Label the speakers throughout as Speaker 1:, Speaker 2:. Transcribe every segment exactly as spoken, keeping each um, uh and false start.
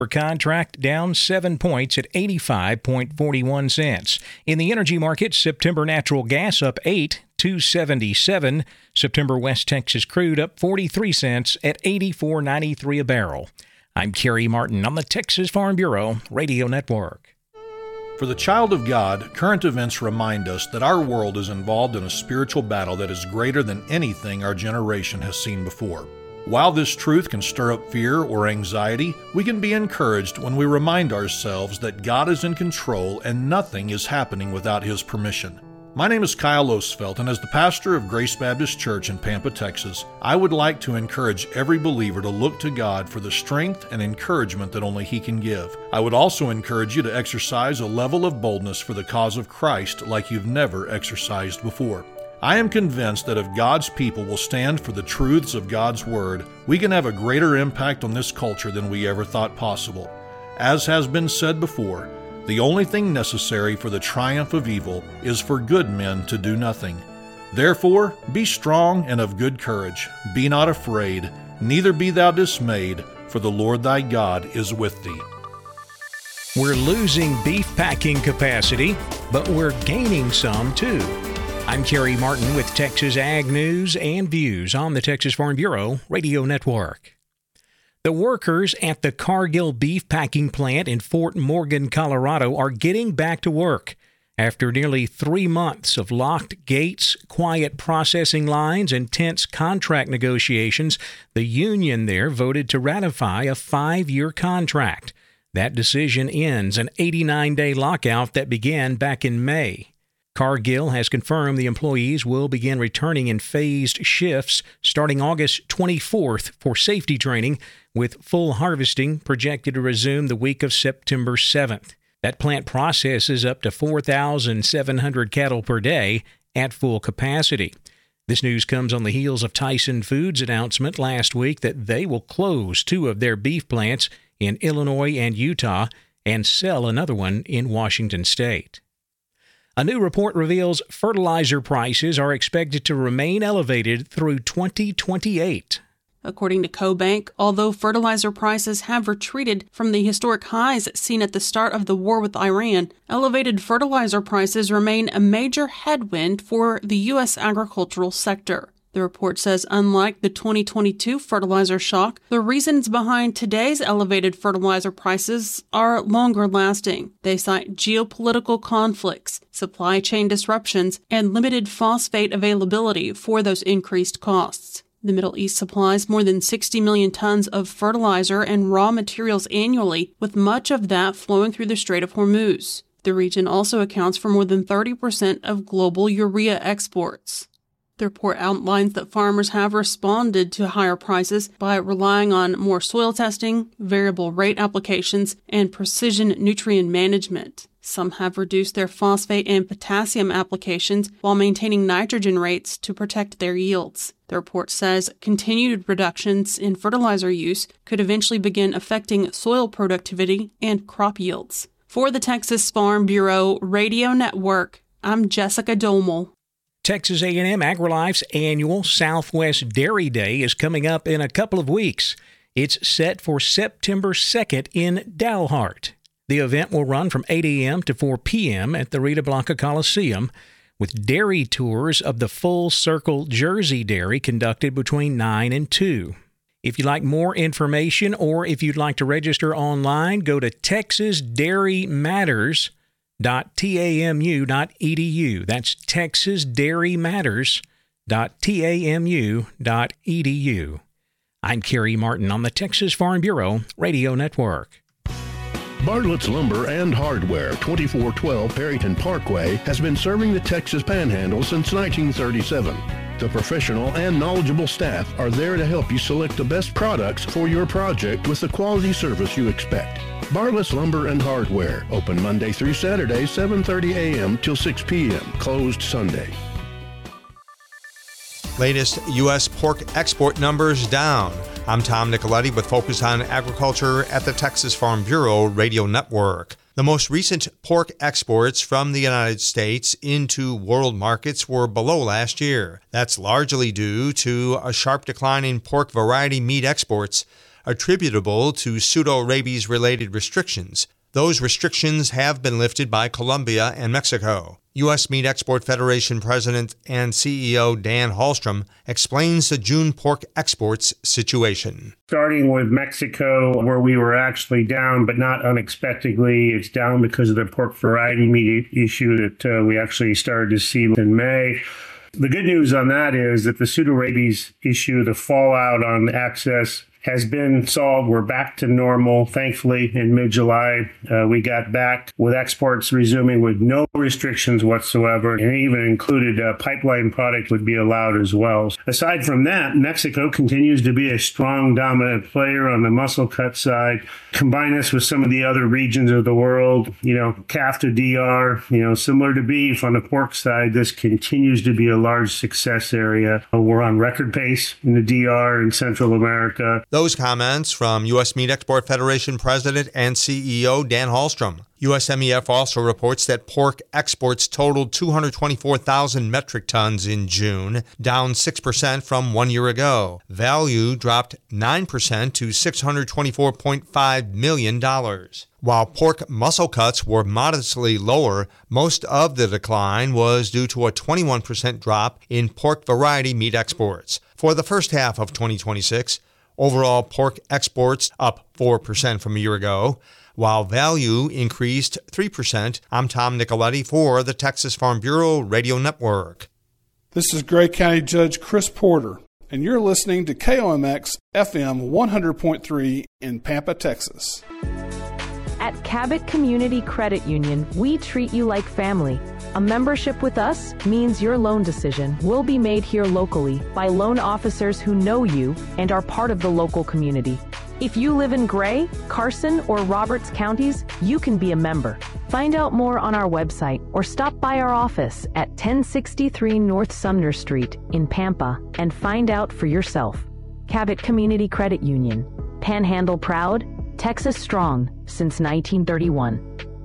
Speaker 1: Per contract down seven points at eighty-five point four one cents. In the energy market, September natural gas up eight, two seventy-seven. September West Texas crude up forty-three cents at eighty-four ninety-three a barrel. I'm Kerry Martin on the Texas Farm Bureau Radio Network.
Speaker 2: For the child of God, current events remind us that our world is involved in a spiritual battle that is greater than anything our generation has seen before. While this truth can stir up fear or anxiety, we can be encouraged when we remind ourselves that God is in control and nothing is happening without His permission. My name is Kyle Osfelt, and as the pastor of Grace Baptist Church in Pampa, Texas, I would like to encourage every believer to look to God for the strength and encouragement that only He can give. I would also encourage you to exercise a level of boldness for the cause of Christ like you've never exercised before. I am convinced that if God's people will stand for the truths of God's Word, we can have a greater impact on this culture than we ever thought possible. As has been said before, the only thing necessary for the triumph of evil is for good men to do nothing. Therefore, be strong and of good courage. Be not afraid, neither be thou dismayed, for the Lord thy God is with thee.
Speaker 1: We're losing beef packing capacity, but we're gaining some too. I'm Kerry Martin with Texas Ag News and Views on the Texas Farm Bureau Radio Network. The workers at the Cargill beef packing plant in Fort Morgan, Colorado are getting back to work. After nearly three months of locked gates, quiet processing lines, and tense contract negotiations, the union there voted to ratify a five-year contract. That decision ends an eighty-nine day lockout that began back in May. Cargill has confirmed the employees will begin returning in phased shifts starting August twenty-fourth for safety training, with full harvesting projected to resume the week of September seventh. That plant processes up to four thousand seven hundred cattle per day at full capacity. This news comes on the heels of Tyson Foods' announcement last week that they will close two of their beef plants in Illinois and Utah and sell another one in Washington State. A new report reveals fertilizer prices are expected to remain elevated through twenty twenty-eight.
Speaker 3: According to CoBank, although fertilizer prices have retreated from the historic highs seen at the start of the war with Iran, elevated fertilizer prices remain a major headwind for the U S agricultural sector. The report says unlike the twenty twenty-two fertilizer shock, the reasons behind today's elevated fertilizer prices are longer lasting. They cite geopolitical conflicts, supply chain disruptions, and limited phosphate availability for those increased costs. The Middle East supplies more than sixty million tons of fertilizer and raw materials annually, with much of that flowing through the Strait of Hormuz. The region also accounts for more than thirty percent of global urea exports. The report outlines that farmers have responded to higher prices by relying on more soil testing, variable rate applications, and precision nutrient management. Some have reduced their phosphate and potassium applications while maintaining nitrogen rates to protect their yields. The report says continued reductions in fertilizer use could eventually begin affecting soil productivity and crop yields. For the Texas Farm Bureau Radio Network, I'm Jessica Domel.
Speaker 1: Texas A and M AgriLife's annual Southwest Dairy Day is coming up in a couple of weeks. It's set for September second in Dalhart. The event will run from eight a.m. to four p.m. at the Rita Blanca Coliseum, with dairy tours of the Full Circle Jersey Dairy conducted between nine and two. If you'd like more information or if you'd like to register online, go to texas dairy matters dot tamu dot edu. That's texas dairy matters dot tamu dot edu. I'm Kerry Martin on the Texas Farm Bureau Radio Network.
Speaker 4: Bartlett's Lumber and Hardware, twenty-four twelve Perryton Parkway, has been serving the Texas Panhandle since nineteen thirty-seven. The professional and knowledgeable staff are there to help you select the best products for your project with the quality service you expect. Bartlett's Lumber and Hardware, open Monday through Saturday, seven thirty a.m. till six p.m., closed Sunday.
Speaker 5: Latest U S pork export numbers down. I'm Tom Nicoletti with Focus on Agriculture at the Texas Farm Bureau Radio Network. The most recent pork exports from the United States into world markets were below last year. That's largely due to a sharp decline in pork variety meat exports. attributable to pseudo-rabies-related restrictions. Those restrictions have been lifted by Colombia and Mexico. U S. Meat Export Federation President and C E O Dan Hallstrom explains the June pork exports situation.
Speaker 6: Starting with Mexico, where we were actually down, but not unexpectedly. It's down because of the pork variety meat issue that uh, we actually started to see in May. The good news on that is that the pseudorabies issue, the fallout on access, has been solved. We're back to normal. Thankfully, in mid-July, uh, we got back with exports resuming with no restrictions whatsoever, and even included uh, pipeline product would be allowed as well. Aside from that, Mexico continues to be a strong, dominant player on the muscle cut side. Combine this with some of the other regions of the world, you know, calf to D R, you know, similar to beef on the pork side, this continues to be a large success area. We're on record pace in the D R in Central America.
Speaker 5: Those comments from U S. Meat Export Federation President and C E O Dan Hallstrom. U S M E F also reports that pork exports totaled two hundred twenty-four thousand metric tons in June, down six percent from one year ago. Value dropped nine percent to six hundred twenty-four point five million dollars. While pork muscle cuts were modestly lower, most of the decline was due to a twenty-one percent drop in pork variety meat exports. For the first half of twenty twenty-six, overall pork exports up four percent from a year ago, while value increased three percent. I'm Tom Nicoletti for the Texas Farm Bureau Radio Network.
Speaker 7: This is Gray County Judge Chris Porter, and you're listening to K O M X F M one hundred point three in Pampa, Texas.
Speaker 8: At Cabot Community Credit Union, we treat you like family. A membership with us means your loan decision will be made here locally by loan officers who know you and are part of the local community. If you live in Gray, Carson, or Roberts counties, you can be a member. Find out more on our website or stop by our office at ten sixty-three North Sumner Street in Pampa and find out for yourself. Cabot Community Credit Union. Panhandle proud, Texas strong since nineteen thirty-one.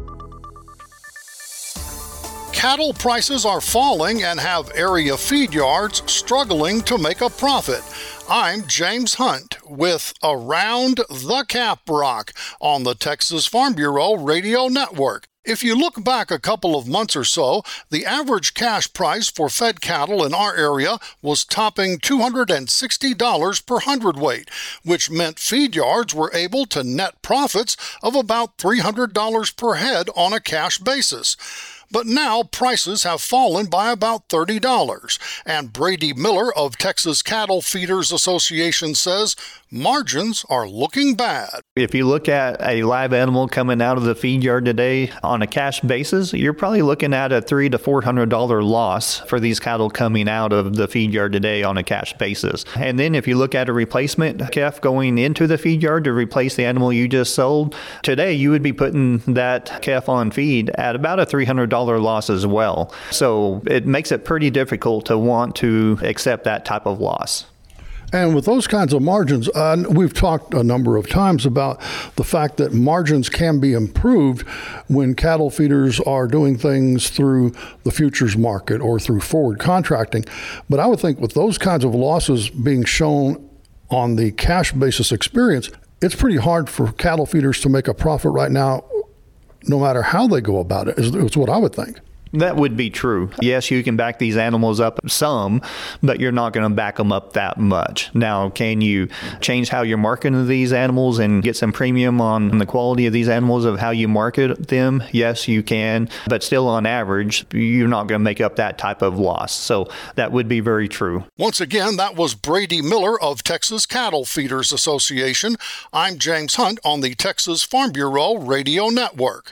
Speaker 9: Cattle prices are falling and have area feed yards struggling to make a profit. I'm James Hunt with Around the Caprock on the Texas Farm Bureau Radio Network. If you look back a couple of months or so, the average cash price for fed cattle in our area was topping two hundred sixty dollars per hundredweight, which meant feed yards were able to net profits of about three hundred dollars per head on a cash basis. But now prices have fallen by about thirty dollars, and Brady Miller of Texas Cattle Feeders Association says margins are looking bad.
Speaker 10: If you look at a live animal coming out of the feed yard today on a cash basis, you're probably looking at a three to four hundred dollar loss for these cattle coming out of the feed yard today on a cash basis. And then if you look at a replacement calf going into the feed yard to replace the animal you just sold, today you would be putting that calf on feed at about a three hundred dollar loss as well. So it makes it pretty difficult to want to accept that type of loss.
Speaker 2: And with those kinds of margins, uh, we've talked a number of times about the fact that margins can be improved when cattle feeders are doing things through the futures market or through forward contracting. But I would think with those kinds of losses being shown on the cash basis experience, it's pretty hard for cattle feeders to make a profit right now, no matter how they go about it, is, is what I would think.
Speaker 10: That would be true. Yes, you can back these animals up some, but you're not going to back them up that much. Now, can you change how you're marketing these animals and get some premium on the quality of these animals of how you market them? Yes, you can. But still, on average, you're not going to make up that type of loss. So that would be very true.
Speaker 9: Once again, that was Brady Miller of Texas Cattle Feeders Association. I'm James Hunt on the Texas Farm Bureau Radio Network.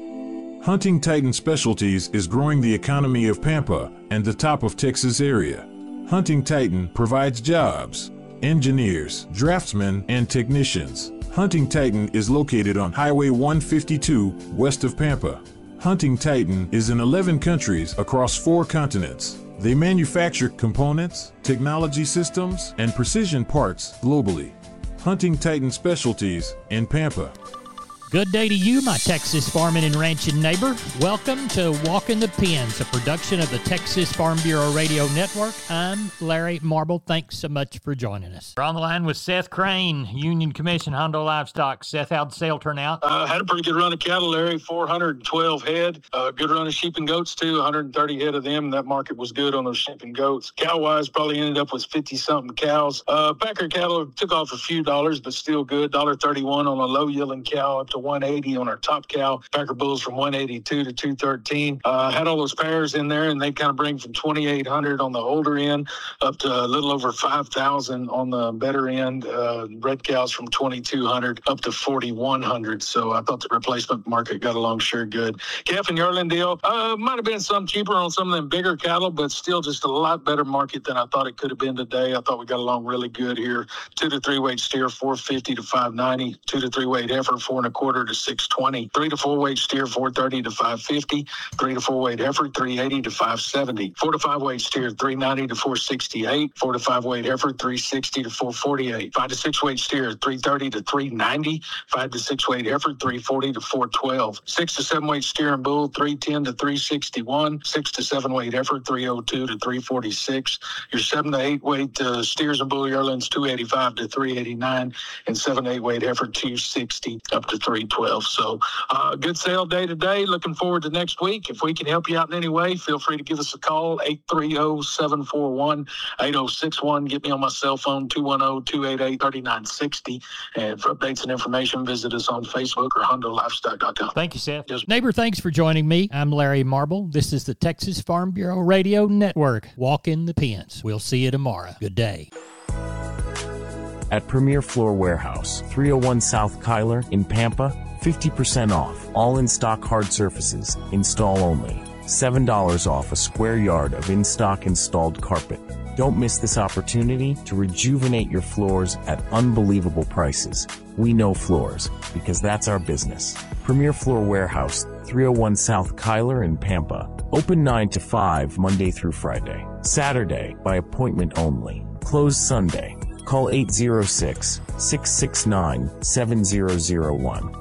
Speaker 11: Hunting Titan Specialties is growing the economy of Pampa and the top of Texas area. Hunting Titan provides jobs, engineers, draftsmen, and technicians. Hunting Titan is located on Highway one fifty-two west of Pampa. Hunting Titan is in eleven countries across four continents. They manufacture components, technology systems, and precision parts globally. Hunting Titan Specialties in Pampa.
Speaker 12: Good day to you, my Texas farming and ranching neighbor. Welcome to Walking the Pens, a production of the Texas Farm Bureau Radio Network. I'm Larry Marble. Thanks so much for joining us. We're on the line with Seth Crane, Union Commission Hondo Livestock. Seth, how'd the sale turn out?
Speaker 13: Uh, had a pretty good run of cattle, Larry, four hundred twelve head. Uh, good run of sheep and goats, too, one hundred thirty head of them. That market was good on those sheep and goats. Cow-wise, probably ended up with fifty-something cows. Uh, Packer cattle took off a few dollars, but still good. one thirty-one on a low-yielding cow, up to one eighty on our top cow. Packer bulls from one eighty-two to two thirteen. Uh, had all those pairs in there, and they kind of bring from twenty-eight hundred on the older end up to a little over five thousand on the better end. Uh, red cows from twenty-two hundred up to forty-one hundred. So I thought the replacement market got along sure good. Calf and yearling deal, uh, might have been some cheaper on some of them bigger cattle, but still just a lot better market than I thought it could have been today. I thought we got along really good here. Two to three weight steer, four fifty to five ninety. Two to three weight heifer, four and a quarter to six twenty. Three to four weight steer, four thirty to five fifty. Three to four weight heifer, three eighty to five seventy. Four to five weight steer, three ninety to four sixty-eight. Four to five weight heifer, three sixty to four forty-eight. Five to six weight steer, three thirty to three ninety. Five to six weight heifer, three forty to four twelve. Six to seven weight steer and bull, three ten to three sixty-one. Six to seven weight heifer, three oh two to three forty-six. Your seven to eight weight uh, steers and bull yearlings, two eighty-five to three eighty-nine. And seven to eight weight heifer, two sixty up to three twelve. So uh, good sale day today. Looking forward to next week. If we can help you out in any way, feel free to give us a call, eight three zero, seven four one, eight zero six one. Get me on my cell phone, two one zero, two eight eight, three nine six zero. And for updates and information, visit us on Facebook or hondo livestock dot com.
Speaker 12: Thank you, Seth.
Speaker 13: Yes.
Speaker 12: Neighbor, thanks for joining me. I'm Larry Marble. This is the Texas Farm Bureau Radio Network. Walk in the pens. We'll see you tomorrow. Good day.
Speaker 14: At Premier Floor Warehouse, three oh one South Kyler in Pampa, fifty percent off. All in-stock hard surfaces, install only. seven dollars off a square yard of in-stock installed carpet. Don't miss this opportunity to rejuvenate your floors at unbelievable prices. We know floors, because that's our business. Premier Floor Warehouse, three oh one South Kyler in Pampa. Open nine to five Monday through Friday. Saturday, by appointment only. Closed Sunday. Call eight zero six, six six nine, seven zero zero one.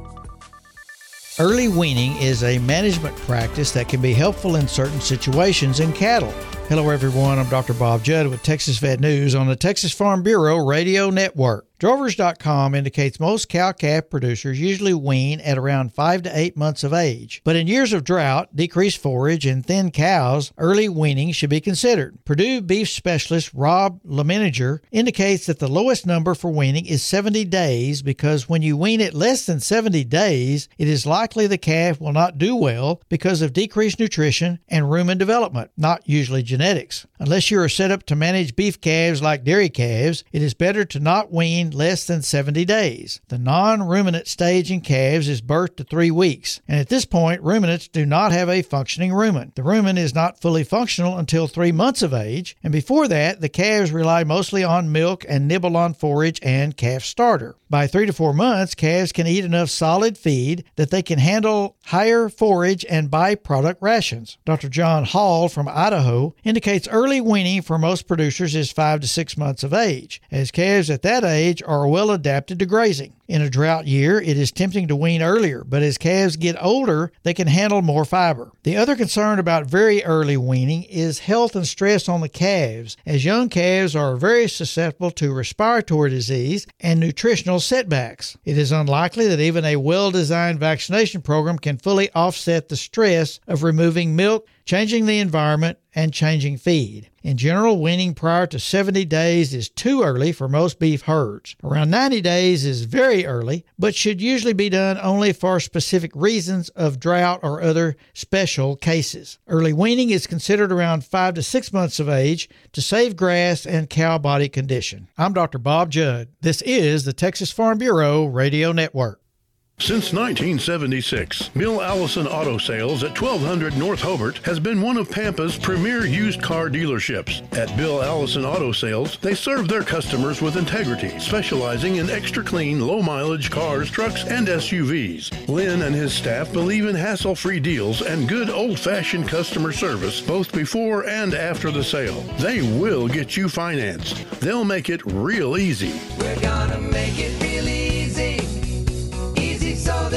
Speaker 15: Early weaning is a management practice that can be helpful in certain situations in cattle. Hello everyone, I'm Doctor Bob Judd with Texas Vet News on the Texas Farm Bureau Radio Network. Drovers dot com indicates most cow-calf producers usually wean at around five to eight months of age. But in years of drought, decreased forage, and thin cows, early weaning should be considered. Purdue beef specialist Rob Lemeniger indicates that the lowest number for weaning is seventy days because when you wean at less than seventy days, it is likely the calf will not do well because of decreased nutrition and rumen development, not usually genetics. Unless you are set up to manage beef calves like dairy calves, it is better to not wean less than seventy days. The non-ruminant stage in calves is birth to three weeks, and at this point, ruminants do not have a functioning rumen. The rumen is not fully functional until three months of age, and before that, the calves rely mostly on milk and nibble on forage and calf starter. By three to four months, calves can eat enough solid feed that they can handle higher forage and byproduct rations. Doctor John Hall from Idaho indicates early weaning for most producers is five to six months of age, as calves at that age are well adapted to grazing. In a drought year, it is tempting to wean earlier, but as calves get older, they can handle more fiber. The other concern about very early weaning is health and stress on the calves, as young calves are very susceptible to respiratory disease and nutritional setbacks. It is unlikely that even a well-designed vaccination program can fully offset the stress of removing milk, changing the environment, and changing feed. In general, weaning prior to seventy days is too early for most beef herds. Around ninety days is very early, but should usually be done only for specific reasons of drought or other special cases. Early weaning is considered around five to six months of age to save grass and cow body condition. I'm Doctor Bob Judd. This is the Texas Farm Bureau Radio Network.
Speaker 4: Since nineteen seventy-six, Bill Allison Auto Sales at twelve hundred North Hobart has been one of Pampa's premier used car dealerships. At Bill Allison Auto Sales, they serve their customers with integrity, specializing in extra clean, low-mileage cars, trucks, and S U Vs. Lynn and his staff believe in hassle-free deals and good old-fashioned customer service both before and after the sale. They will get you financed. They'll make it real easy.
Speaker 16: We're gonna make it real easy. So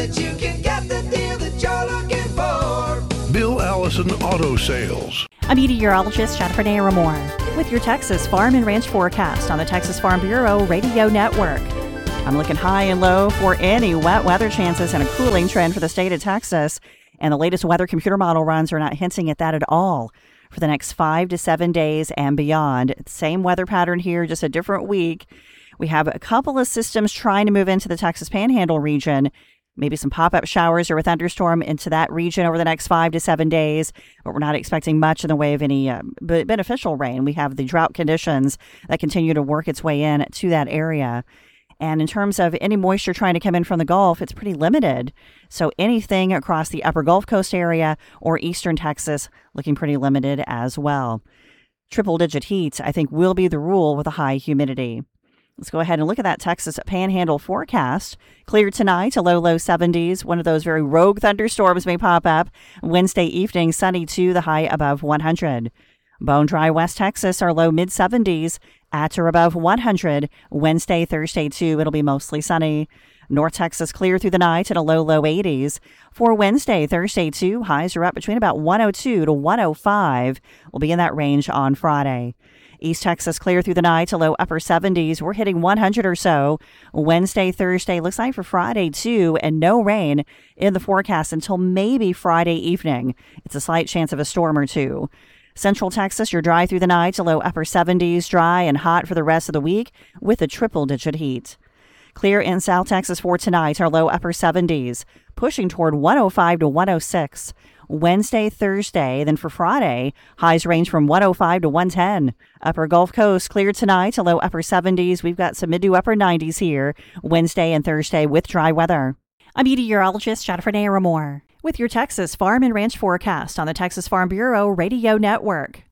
Speaker 16: that you can get the deal that you're looking for.
Speaker 4: Bill Allison Auto Sales.
Speaker 17: I'm meteorologist Jennifer Naramore with your Texas Farm and Ranch forecast on the Texas Farm Bureau Radio Network. I'm looking high and low for any wet weather chances and a cooling trend for the state of Texas. And the latest weather computer model runs are not hinting at that at all for the next five to seven days and beyond. Same weather pattern here, just a different week. We have a couple of systems trying to move into the Texas Panhandle region. Maybe some pop-up showers or a thunderstorm into that region over the next five to seven days. But we're not expecting much in the way of any uh, beneficial rain. We have the drought conditions that continue to work its way in to that area. And in terms of any moisture trying to come in from the Gulf, it's pretty limited. So anything across the upper Gulf Coast area or eastern Texas looking pretty limited as well. Triple-digit heat, I think, will be the rule with a high humidity. Let's go ahead and look at that Texas Panhandle forecast. Clear tonight to low, low seventies. One of those very rogue thunderstorms may pop up. Wednesday evening, sunny too, the high above one hundred. Bone dry West Texas, our low mid seventies at or above one hundred. Wednesday, Thursday too, it'll be mostly sunny. North Texas clear through the night at a low, low eighties. For Wednesday, Thursday too, highs are up between about one oh two to one oh five. We'll be in that range on Friday. East Texas clear through the night to low upper seventies. We're hitting one hundred or so. Wednesday, Thursday, looks like for Friday too, and no rain in the forecast until maybe Friday evening. It's a slight chance of a storm or two. Central Texas, you're dry through the night to low upper seventies, dry and hot for the rest of the week with a triple-digit heat. Clear in South Texas for tonight, our low upper seventies, pushing toward one oh five to one oh six. Wednesday, Thursday, then for Friday, highs range from one oh five to one ten. Upper Gulf Coast clear tonight to low upper seventies. We've got some mid to upper nineties here, Wednesday and Thursday with dry weather. I'm meteorologist Jennifer Naramore with your Texas Farm and Ranch forecast on the Texas Farm Bureau Radio Network.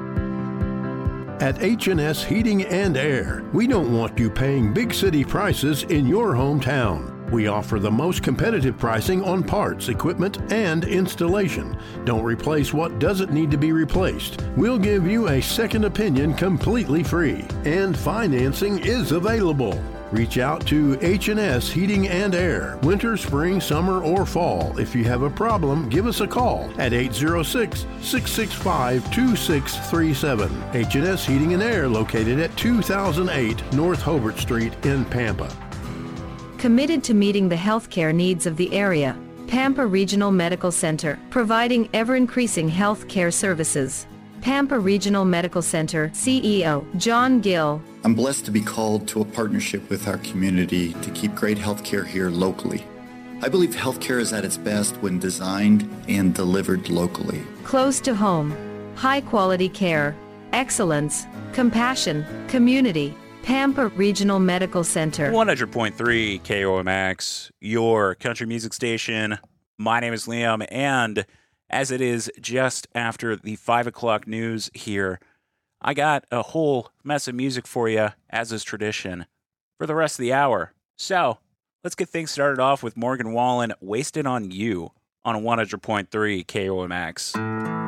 Speaker 4: At H and S Heating and Air, we don't want you paying big city prices in your hometown. We offer the most competitive pricing on parts, equipment, and installation. Don't replace what doesn't need to be replaced. We'll give you a second opinion completely free, and financing is available. Reach out to H and S Heating and Air, winter, spring, summer, or fall. If you have a problem, give us a call at eight oh six, six six five, two six three seven. H and S Heating and Air, located at two thousand eight North Hobart Street in Pampa.
Speaker 18: Committed to meeting the healthcare needs of the area, Pampa Regional Medical Center, providing ever-increasing healthcare services. Pampa Regional Medical Center C E O John Gill.
Speaker 19: I'm blessed to be called to a partnership with our community to keep great healthcare here locally. I believe healthcare is at its best when designed and delivered locally.
Speaker 18: Close to home, high-quality care, excellence, compassion, community. Pampa Regional Medical Center.
Speaker 20: one hundred point three K O M X, your country music station. My name is Liam, and as it is just after the five o'clock news here, I got a whole mess of music for you, as is tradition, for the rest of the hour. So, let's get things started off with Morgan Wallen, Wasted on You, on one hundred point three K O M X.